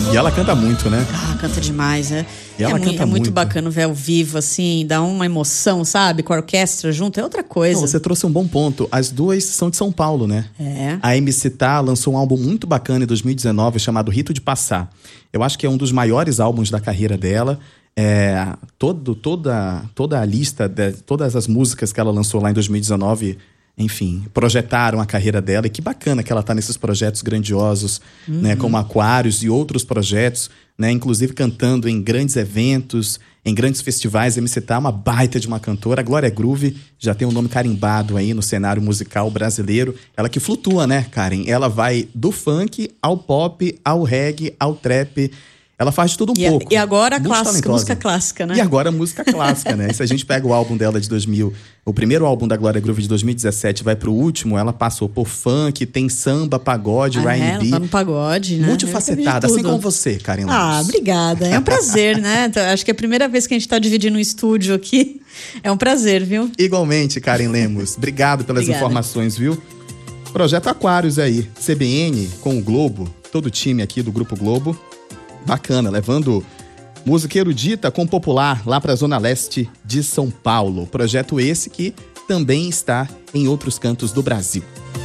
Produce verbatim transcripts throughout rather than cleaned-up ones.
E ela canta muito, né? Ah, canta demais, é. E ela é, canta muito, é muito muito. bacana ver ao vivo, assim, dá uma emoção, sabe? Com a orquestra junto, é outra coisa. Não, você trouxe um bom ponto. As duas são de São Paulo, né? É. A M C Tá lançou um álbum muito bacana em dois mil e dezenove chamado Rito de Passar. Eu acho que é um dos maiores álbuns da carreira dela. É, todo, toda, toda a lista, de, todas as músicas que ela lançou lá em dois mil e dezenove, enfim, projetaram a carreira dela. E que bacana que ela tá nesses projetos grandiosos, uhum. né, como Aquários e outros projetos, né, inclusive cantando em grandes eventos, em grandes festivais. A M C Tá é uma baita de uma cantora. A Glória Groove já tem um nome carimbado aí no cenário musical brasileiro. Ela que flutua, né, Karen? Ela vai do funk ao pop, ao reggae, ao trap. Ela faz de tudo um e pouco. A, e agora clássica, música clássica, né? E agora música clássica, né? E se a gente pega o álbum dela de dois mil, o primeiro álbum da Glória Groove de dois mil e dezessete, vai pro último, ela passou por funk, tem samba, pagode, ah, R and B. Ela tá no pagode, né? Multifacetada, assim como você, Karen Lemos. Ah, obrigada. É um prazer, né? Acho que é a primeira vez que a gente tá dividindo um estúdio aqui. É um prazer, viu? Igualmente, Karen Lemos. Obrigado pelas Obrigada. informações, viu? Projeto Aquários aí. C B N com o Globo, todo o time aqui do Grupo Globo. Bacana, levando música erudita com popular lá para a Zona Leste de São Paulo. Projeto esse que também está em outros cantos do Brasil.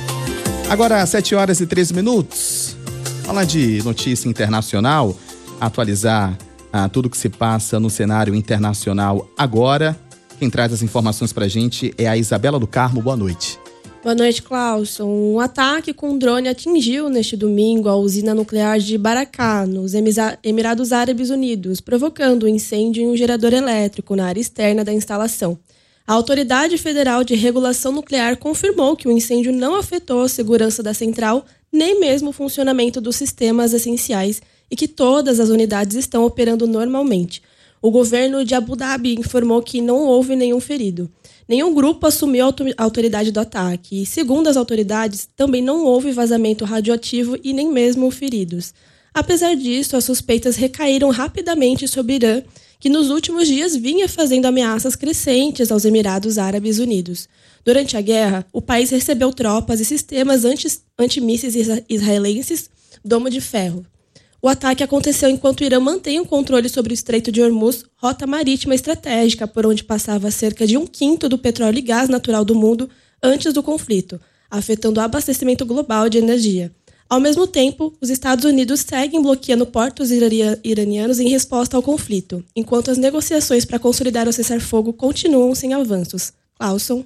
Agora, às sete horas e treze minutos. Falar de notícia internacional, atualizar ah, tudo que se passa no cenário internacional agora. Quem traz as informações para a gente é a Isabela do Carmo. Boa noite. Boa noite, Clauson. Um ataque com drone atingiu neste domingo a usina nuclear de Baracá, nos Emirados Árabes Unidos, provocando um incêndio em um gerador elétrico na área externa da instalação. A Autoridade Federal de Regulação Nuclear confirmou que o incêndio não afetou a segurança da central, nem mesmo o funcionamento dos sistemas essenciais, e que todas as unidades estão operando normalmente. O governo de Abu Dhabi informou que não houve nenhum ferido. Nenhum grupo assumiu a autoridade do ataque e, segundo as autoridades, também não houve vazamento radioativo e nem mesmo feridos. Apesar disso, as suspeitas recaíram rapidamente sobre Irã, que nos últimos dias vinha fazendo ameaças crescentes aos Emirados Árabes Unidos. Durante a guerra, o país recebeu tropas e sistemas anti- antimísseis israelenses Domo de Ferro. O ataque aconteceu enquanto o Irã mantém o controle sobre o Estreito de Hormuz, rota marítima estratégica por onde passava cerca de um quinto do petróleo e gás natural do mundo antes do conflito, afetando o abastecimento global de energia. Ao mesmo tempo, os Estados Unidos seguem bloqueando portos iranianos em resposta ao conflito, enquanto as negociações para consolidar o cessar-fogo continuam sem avanços. Clauson.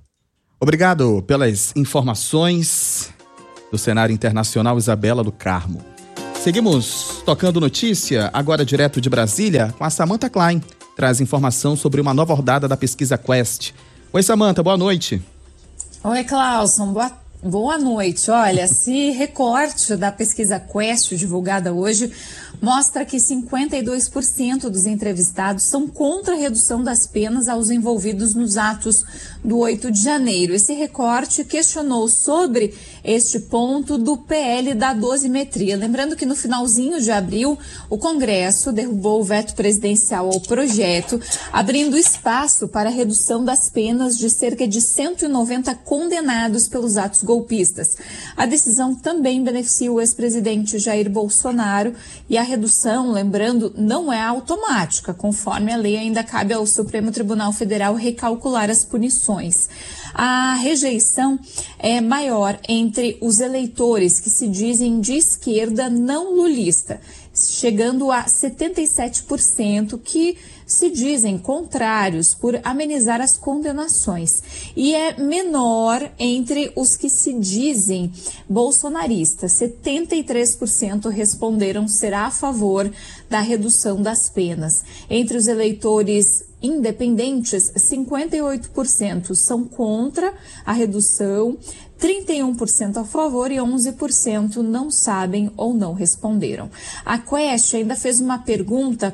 Obrigado pelas informações do cenário internacional, Isabela do Carmo. Seguimos tocando notícia, agora direto de Brasília, com a Samantha Klein. Traz informação sobre uma nova rodada da pesquisa Quest. Oi, Samantha, boa noite. Oi, Clauson, boa Boa noite. Olha, esse recorte da pesquisa Quest divulgada hoje mostra que cinquenta e dois por cento dos entrevistados são contra a redução das penas aos envolvidos nos atos do oito de janeiro. Esse recorte questionou sobre este ponto do P L da dosimetria. Lembrando que no finalzinho de abril, o Congresso derrubou o veto presidencial ao projeto, abrindo espaço para a redução das penas de cerca de cento e noventa condenados pelos atos golpistas. A decisão também beneficia o ex-presidente Jair Bolsonaro e a redução, lembrando, não é automática. Conforme a lei, ainda cabe ao Supremo Tribunal Federal recalcular as punições. A rejeição é maior entre os eleitores que se dizem de esquerda não lulista, chegando a setenta e sete por cento que se dizem contrários por amenizar as condenações. E é menor entre os que se dizem bolsonaristas. setenta e três por cento responderam ser a favor da redução das penas. Entre os eleitores independentes, cinquenta e oito por cento são contra a redução, trinta e um por cento a favor e onze por cento não sabem ou não responderam. A Quest ainda fez uma pergunta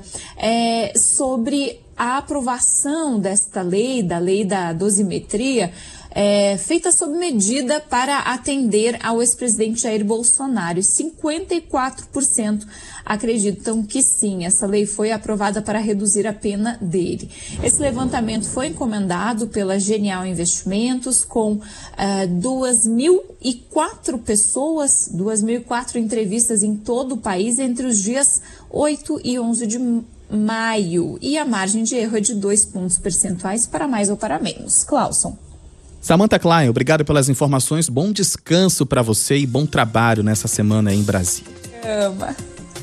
é, sobre a aprovação desta lei, da lei da dosimetria, é, feita sob medida para atender ao ex-presidente Jair Bolsonaro. E cinquenta e quatro por cento acreditam que sim, essa lei foi aprovada para reduzir a pena dele. Esse levantamento foi encomendado pela Genial Investimentos com uh, duas mil e quatro pessoas, duas mil e quatro entrevistas em todo o país entre os dias oito e onze de maio. E a margem de erro é de dois pontos percentuais para mais ou para menos. Clauson. Samantha Klein, obrigado pelas informações. Bom descanso para você e bom trabalho nessa semana aí em Brasília. Ama.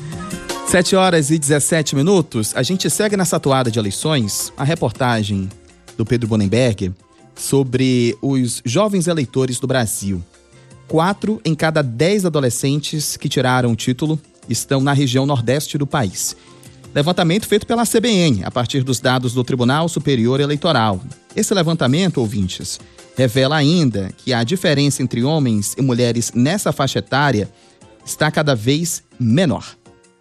sete horas e dezessete minutos. A gente segue nessa toada de eleições. A reportagem do Pedro Bonenberg sobre os jovens eleitores do Brasil. Quatro em cada dez adolescentes que tiraram o título estão na região nordeste do país. Levantamento feito pela C B N, a partir dos dados do Tribunal Superior Eleitoral. Esse levantamento, ouvintes, revela ainda que a diferença entre homens e mulheres nessa faixa etária está cada vez menor.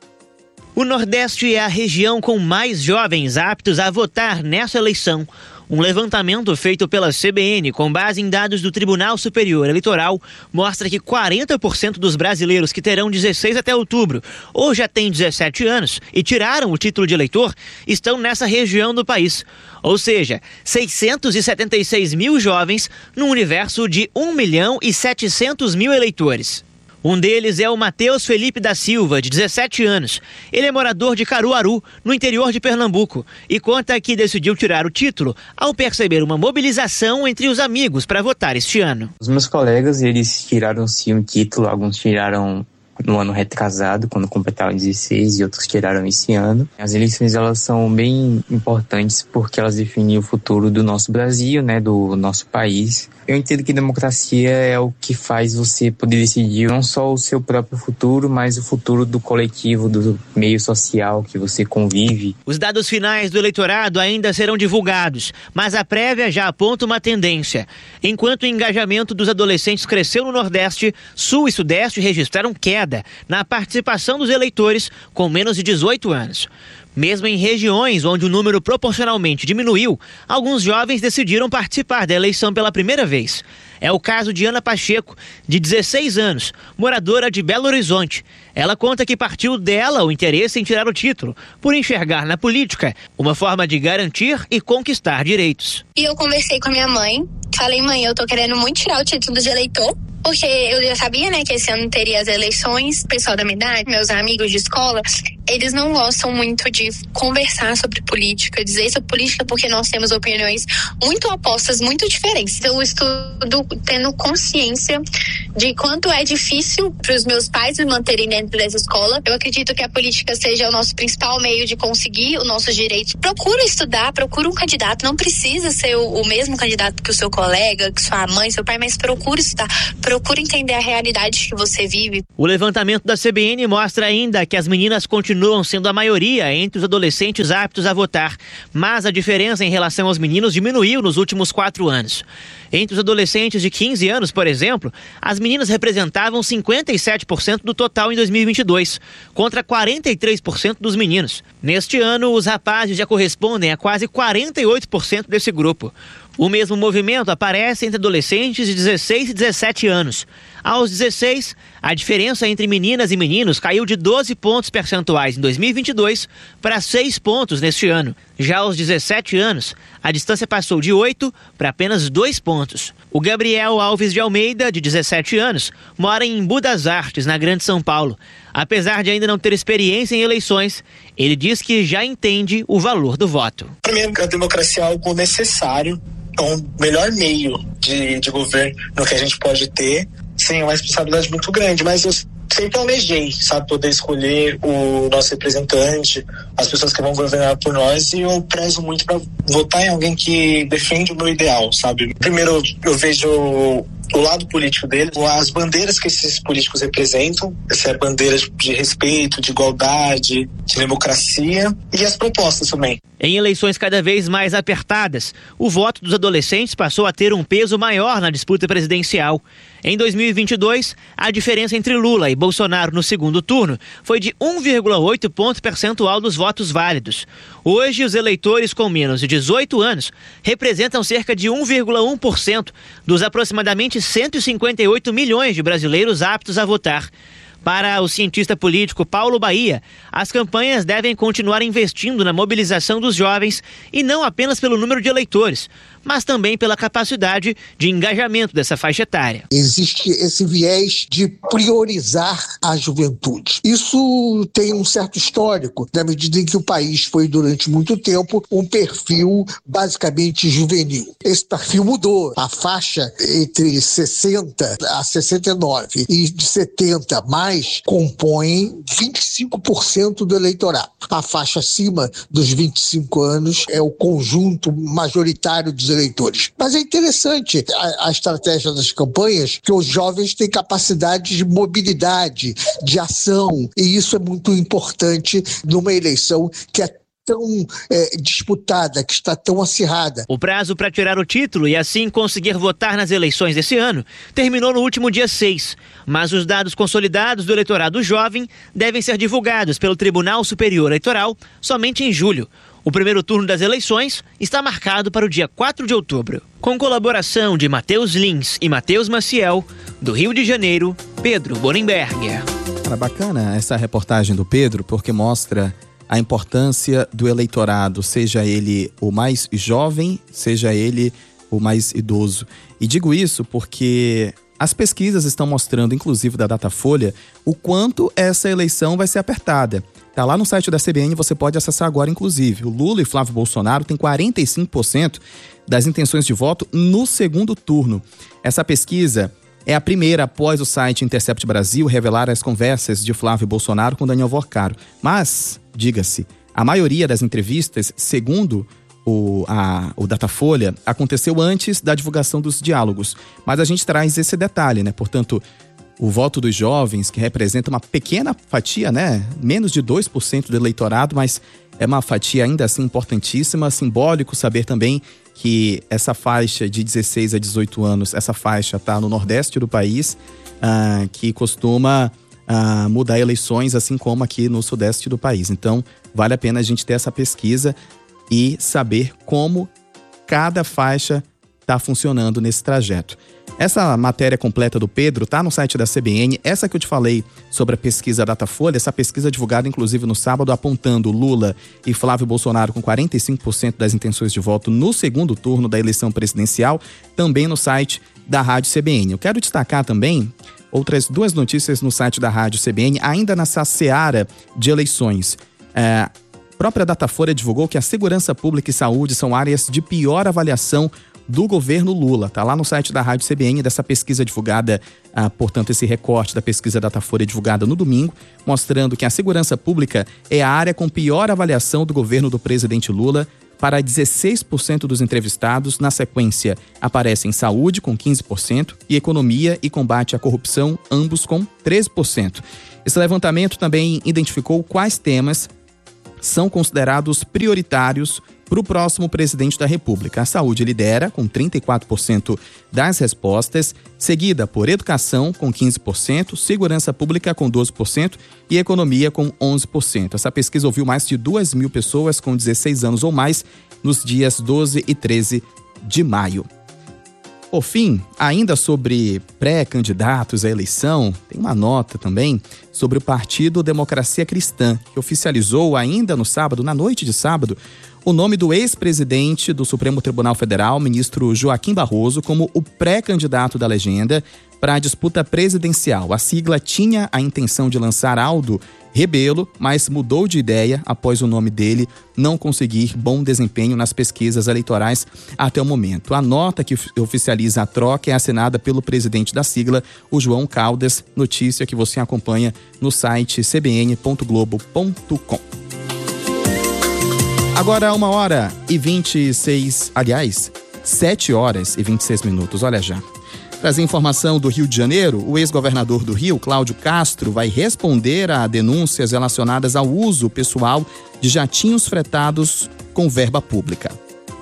O Nordeste é a região com mais jovens aptos a votar nessa eleição. Um levantamento feito pela C B N, com base em dados do Tribunal Superior Eleitoral, mostra que quarenta por cento dos brasileiros que terão dezesseis até outubro ou já têm dezessete anos e tiraram o título de eleitor estão nessa região do país. Ou seja, seiscentos e setenta e seis mil jovens no universo de um milhão e setecentos mil eleitores. Um deles é o Matheus Felipe da Silva, de dezessete anos. Ele é morador de Caruaru, no interior de Pernambuco, e conta que decidiu tirar o título ao perceber uma mobilização entre os amigos para votar este ano. Os meus colegas, eles tiraram sim um título, alguns tiraram no ano retrasado, quando completaram dezesseis, e outros tiraram esse ano. As eleições, elas são bem importantes porque elas definem o futuro do nosso Brasil, né, do nosso país. Eu entendo que democracia é o que faz você poder decidir não só o seu próprio futuro, mas o futuro do coletivo, do meio social que você convive. Os dados finais do eleitorado ainda serão divulgados, mas a prévia já aponta uma tendência. Enquanto o engajamento dos adolescentes cresceu no Nordeste, Sul e Sudeste registraram queda na participação dos eleitores com menos de dezoito anos. Mesmo em regiões onde o número proporcionalmente diminuiu, alguns jovens decidiram participar da eleição pela primeira vez. É o caso de Ana Pacheco, de dezesseis anos, moradora de Belo Horizonte. Ela conta que partiu dela o interesse em tirar o título, por enxergar na política uma forma de garantir e conquistar direitos. E eu conversei com a minha mãe, falei, mãe, eu tô querendo muito tirar o título de eleitor, porque eu já sabia, né, que esse ano teria as eleições. O pessoal da minha idade, meus amigos de escola, eles não gostam muito de conversar sobre política, dizer sobre política, porque nós temos opiniões muito opostas, muito diferentes. Eu estudo tendo consciência de quanto é difícil para os meus pais me manterem dentro dessa escola. Eu acredito que a política seja o nosso principal meio de conseguir os nossos direitos. Procura estudar, procura um candidato. Não precisa ser o, o mesmo candidato que o seu colega, que sua mãe, seu pai, mas procura estudar. Procura entender a realidade que você vive. O levantamento da C B N mostra ainda que as meninas continuam sendo a maioria entre os adolescentes aptos a votar, mas a diferença em relação aos meninos diminuiu nos últimos quatro anos. Entre os adolescentes de quinze anos, por exemplo, as meninas representavam cinquenta e sete por cento do total em dois mil e vinte e dois, contra quarenta e três por cento dos meninos. Neste ano, os rapazes já correspondem a quase quarenta e oito por cento desse grupo. O mesmo movimento aparece entre adolescentes de dezesseis e dezessete anos. Aos dezesseis, a diferença entre meninas e meninos caiu de doze pontos percentuais em dois mil e vinte e dois para seis pontos neste ano. Já aos dezessete anos, a distância passou de oito para apenas dois pontos. O Gabriel Alves de Almeida, de dezessete anos, mora em Embu das Artes, na Grande São Paulo. Apesar de ainda não ter experiência em eleições, ele diz que já entende o valor do voto. Para mim, a democracia é algo necessário, é um melhor meio de, de governo que a gente pode ter. Sim, é uma responsabilidade muito grande, mas eu sempre almejei, sabe, poder escolher o nosso representante, as pessoas que vão governar por nós, e eu prezo muito para votar em alguém que defende o meu ideal, sabe? Primeiro, eu vejo o lado político dele, as bandeiras que esses políticos representam, essa é bandeira de respeito, de igualdade, de democracia, e as propostas também. Em eleições cada vez mais apertadas, o voto dos adolescentes passou a ter um peso maior na disputa presidencial. Em dois mil e vinte e dois, a diferença entre Lula e Bolsonaro no segundo turno foi de um vírgula oito ponto percentual dos votos válidos. Hoje, os eleitores com menos de dezoito anos representam cerca de um vírgula um por cento dos aproximadamente cento e cinquenta e oito milhões de brasileiros aptos a votar. Para o cientista político Paulo Bahia, as campanhas devem continuar investindo na mobilização dos jovens e não apenas pelo número de eleitores, mas também pela capacidade de engajamento dessa faixa etária. Existe esse viés de priorizar a juventude. Isso tem um certo histórico, na medida em que o país foi durante muito tempo um perfil basicamente juvenil. Esse perfil mudou. A faixa entre sessenta a sessenta e nove e de setenta mais compõe vinte e cinco por cento do eleitorado. A faixa acima dos vinte e cinco anos é o conjunto majoritário dos eleitores. Mas é interessante a, a estratégia das campanhas, que os jovens têm capacidade de mobilidade, de ação, e isso é muito importante numa eleição que é tão é, disputada, que está tão acirrada. O prazo para tirar o título e assim conseguir votar nas eleições desse ano terminou no último dia seis, mas os dados consolidados do eleitorado jovem devem ser divulgados pelo Tribunal Superior Eleitoral somente em julho. O primeiro turno das eleições está marcado para o dia quatro de outubro. Com colaboração de Matheus Lins e Matheus Maciel, do Rio de Janeiro, Pedro Borenberger. Era bacana essa reportagem do Pedro, porque mostra a importância do eleitorado, seja ele o mais jovem, seja ele o mais idoso. E digo isso porque as pesquisas estão mostrando, inclusive da Datafolha, o quanto essa eleição vai ser apertada. Tá lá no site da C B N, você pode acessar agora, inclusive. O Lula e Flávio Bolsonaro têm quarenta e cinco por cento das intenções de voto no segundo turno. Essa pesquisa é a primeira após o site Intercept Brasil revelar as conversas de Flávio Bolsonaro com Daniel Vorcaro. Mas, diga-se, a maioria das entrevistas, segundo o, a, o Datafolha, aconteceu antes da divulgação dos diálogos. Mas a gente traz esse detalhe, né? Portanto, o voto dos jovens, que representa uma pequena fatia, né? Menos de dois por cento do eleitorado, mas é uma fatia ainda assim importantíssima. Simbólico saber também que essa faixa de dezesseis a dezoito anos, essa faixa está no nordeste do país, uh, que costuma uh, mudar eleições, assim como aqui no sudeste do país. Então, vale a pena a gente ter essa pesquisa e saber como cada faixa está funcionando nesse trajeto. Essa matéria completa do Pedro tá no site da C B N. Essa que eu te falei sobre a pesquisa Datafolha, essa pesquisa divulgada inclusive no sábado, apontando Lula e Flávio Bolsonaro com quarenta e cinco por cento das intenções de voto no segundo turno da eleição presidencial, também no site da Rádio C B N. Eu quero destacar também outras duas notícias no site da Rádio C B N, ainda nessa seara de eleições. É, a própria Datafolha divulgou que a segurança pública e saúde são áreas de pior avaliação do governo Lula. Tá lá no site da Rádio C B N, dessa pesquisa divulgada, ah, portanto, esse recorte da pesquisa Datafolha divulgada no domingo, mostrando que a segurança pública é a área com pior avaliação do governo do presidente Lula. Para dezesseis por cento dos entrevistados, na sequência aparecem saúde com quinze por cento e economia e combate à corrupção, ambos com treze por cento. Esse levantamento também identificou quais temas são considerados prioritários para o próximo presidente da República. A saúde lidera com trinta e quatro por cento das respostas, seguida por educação com quinze por cento, segurança pública com doze por cento e economia com onze por cento. Essa pesquisa ouviu mais de duas mil pessoas com dezesseis anos ou mais nos dias doze e treze de maio. Por fim, ainda sobre pré-candidatos à eleição, tem uma nota também sobre o Partido Democracia Cristã, que oficializou ainda no sábado, na noite de sábado, o nome do ex-presidente do Supremo Tribunal Federal, ministro Joaquim Barroso, como o pré-candidato da legenda para a disputa presidencial. A sigla tinha a intenção de lançar Aldo Rebelo, mas mudou de ideia após o nome dele não conseguir bom desempenho nas pesquisas eleitorais até o momento. A nota que oficializa a troca é assinada pelo presidente da sigla, o João Caldas, notícia que você acompanha no site c b n ponto globo ponto com. Agora uma hora e vinte e seis, aliás, sete horas e vinte e seis minutos, olha já. Trazer informação do Rio de Janeiro, o ex-governador do Rio, Cláudio Castro, vai responder a denúncias relacionadas ao uso pessoal de jatinhos fretados com verba pública.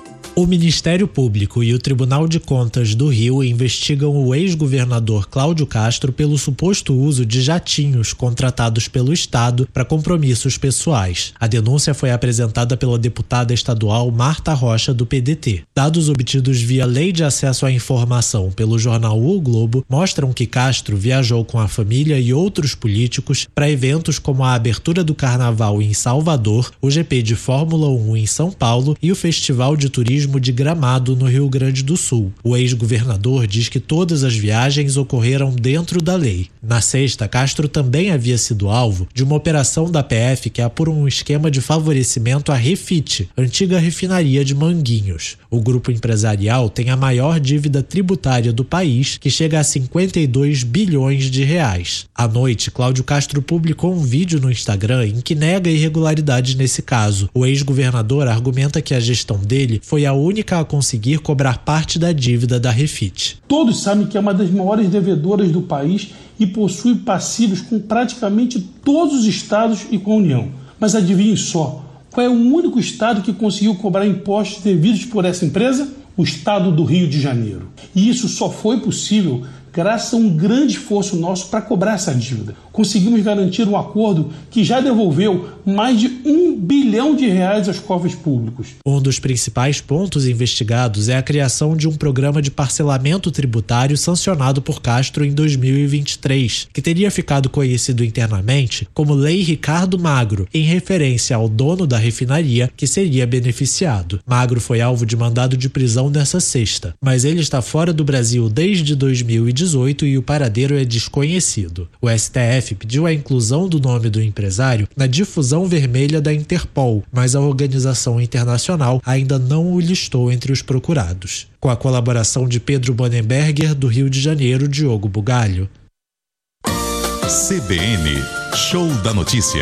O Ministério Público e o Tribunal de Contas do Rio investigam o ex-governador Cláudio Castro pelo suposto uso de jatinhos contratados pelo Estado para compromissos pessoais. A denúncia foi apresentada pela deputada estadual Marta Rocha, do P D T. Dados obtidos via Lei de Acesso à Informação pelo jornal O Globo mostram que Castro viajou com a família e outros políticos para eventos como a abertura do Carnaval em Salvador, o G P de Fórmula um em São Paulo e o Festival de Turismo de Gramado, no Rio Grande do Sul. O ex-governador diz que todas as viagens ocorreram dentro da lei. Na sexta, Castro também havia sido alvo de uma operação da P F que apura um esquema de favorecimento à Refit, antiga refinaria de Manguinhos. O grupo empresarial tem a maior dívida tributária do país, que chega a cinquenta e dois bilhões de reais. À noite, Cláudio Castro publicou um vídeo no Instagram em que nega irregularidades nesse caso. O ex-governador argumenta que a gestão dele foi a única a conseguir cobrar parte da dívida da Refit. Todos sabem que é uma das maiores devedoras do país e possui passivos com praticamente todos os estados e com a União. Mas adivinhem só, qual é o único estado que conseguiu cobrar impostos devidos por essa empresa? O estado do Rio de Janeiro. E isso só foi possível graças a um grande esforço nosso para cobrar essa dívida. Conseguimos garantir um acordo que já devolveu mais de um bilhão de reais aos cofres públicos. Um dos principais pontos investigados é a criação de um programa de parcelamento tributário sancionado por Castro em dois mil e vinte e três, que teria ficado conhecido internamente como Lei Ricardo Magro, em referência ao dono da refinaria que seria beneficiado. Magro foi alvo de mandado de prisão nessa sexta, mas ele está fora do Brasil desde dois mil e dezoito e o paradeiro é desconhecido. O S T F pediu a inclusão do nome do empresário na difusão vermelha da Interpol, mas a organização internacional ainda não o listou entre os procurados. Com a colaboração de Pedro Bonenberger, do Rio de Janeiro, Diogo Bugalho. C B N, Show da Notícia.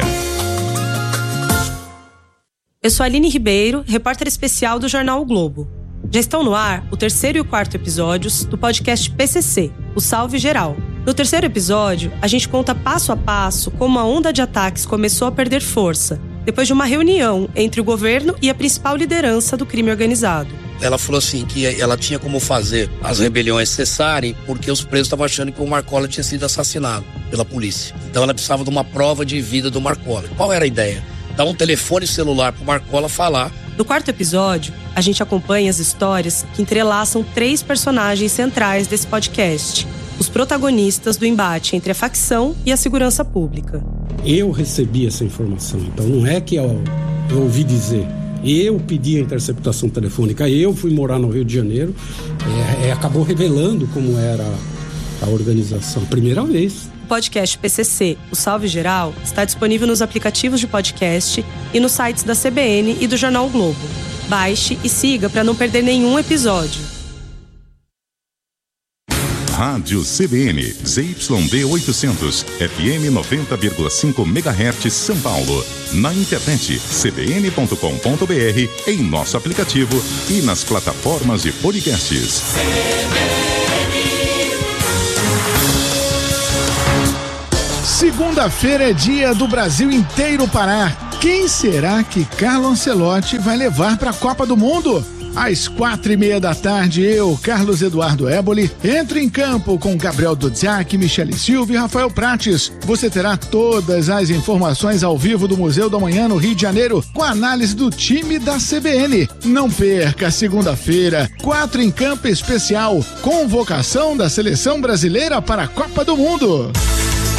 Eu sou Aline Ribeiro, repórter especial do jornal O Globo. Já estão no ar o terceiro e o quarto episódios do podcast P C C, o Salve Geral. No terceiro episódio, a gente conta passo a passo como a onda de ataques começou a perder força, depois de uma reunião entre o governo e a principal liderança do crime organizado. Ela falou assim que ela tinha como fazer as rebeliões cessarem porque os presos estavam achando que o Marcola tinha sido assassinado pela polícia. Então ela precisava de uma prova de vida do Marcola. Qual era a ideia? Dar um telefone celular pro Marcola falar. No quarto episódio, a gente acompanha as histórias que entrelaçam três personagens centrais desse podcast, os protagonistas do embate entre a facção e a segurança pública. Eu recebi essa informação, então não é que eu, eu ouvi dizer. Eu pedi a interceptação telefônica, eu fui morar no Rio de Janeiro, é, é, acabou revelando como era a organização, primeira vez. O podcast P C C, o Salve Geral, está disponível nos aplicativos de podcast e nos sites da C B N e do jornal o Globo. Baixe e siga para não perder nenhum episódio. Rádio C B N, Z Y D oitocentos, F M noventa vírgula cinco megahertz, São Paulo. Na internet, c b n ponto com ponto b r, em nosso aplicativo e nas plataformas de podcasts. Segunda-feira é dia do Brasil inteiro parar. Quem será que Carlo Ancelotti vai levar para a Copa do Mundo? Às quatro e meia da tarde, eu, Carlos Eduardo Éboli, entro em campo com Gabriel Dudziak, Michele Silva e Rafael Prates. Você terá todas as informações ao vivo do Museu do Amanhã no Rio de Janeiro, com a análise do time da C B N. Não perca, segunda-feira, quatro em campo especial, convocação da Seleção Brasileira para a Copa do Mundo.